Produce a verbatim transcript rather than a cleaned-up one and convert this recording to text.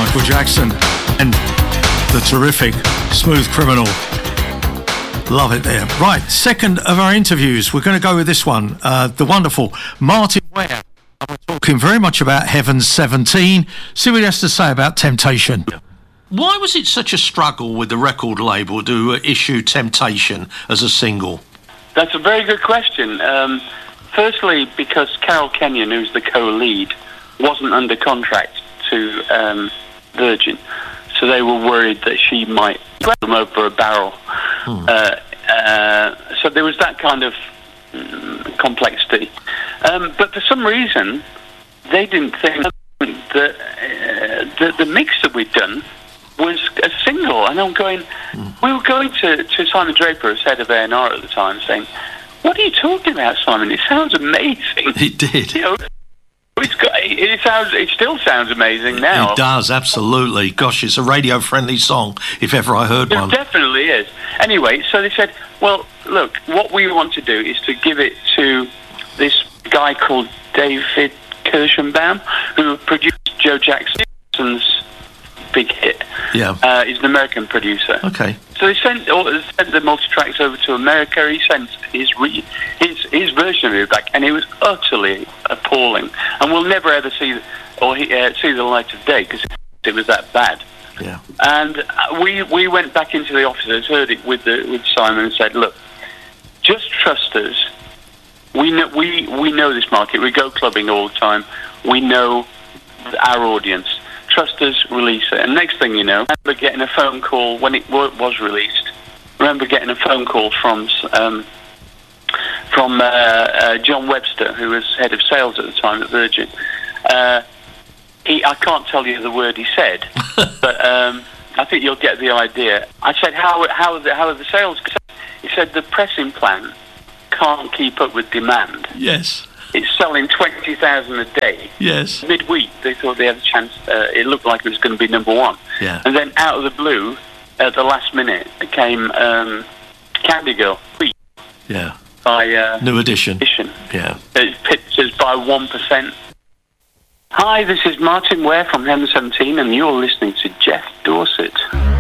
Michael Jackson and the terrific Smooth Criminal. Love it there. Right, second of our interviews. We're going to go with this one. Uh, the wonderful Martin Ware. We're talking very much about Heaven seventeen. See what he has to say about Temptation. Why was it such a struggle with the record label to issue Temptation as a single? That's a very good question. Um, firstly, because Carol Kenyon, who's the co-lead, wasn't under contract to um, Virgin, so they were worried that she might throw them over a barrel. Hmm. Uh, uh, so there was that kind of um, complexity. Um, but for some reason, they didn't think that uh, the, the mix that we'd done was a single. And I'm going, mm. we were going to, to Simon Draper, as head of A and R at the time, saying, "What are you talking about, Simon? It sounds amazing." It did. You know, it's got, it sounds. It still sounds amazing now. It does, absolutely. Gosh, it's a radio-friendly song, if ever I heard it one. It definitely is. Anyway, so they said, well, look, what we want to do is to give it to this guy called David Kirschenbaum, who produced Joe Jackson's big hit. Yeah. Uh, he's an American producer. Okay. So they sent, or, sent the multi-tracks over to America. He sent his, re, his his version of it back, and it was utterly appalling. And we'll never ever see or uh, see the light of day because it was that bad. Yeah. And we we went back into the offices, heard it with the, with Simon, and said, "Look, just trust us. We know we we know this market. We go clubbing all the time. We know our audience. Trust us, release it." And next thing you know, I remember getting a phone call when it w- was released. I remember getting a phone call from um, from uh, uh, John Webster, who was head of sales at the time at Virgin. Uh, he, I can't tell you the word he said, but um, I think you'll get the idea. I said, "How how are the, how are the sales?" He said, "The pressing plant can't keep up with demand." Yes. It's selling twenty thousand a day. Yes. Midweek, they thought they had a chance. Uh, it looked like it was going to be number one. Yeah. And then out of the blue, at the last minute, it came um, Candy Girl. Yeah. By uh, New Edition. edition. Yeah. It pitches by one percent. Hi, this is Martin Ware from Heaven seventeen, and you're listening to Jeff Dorset.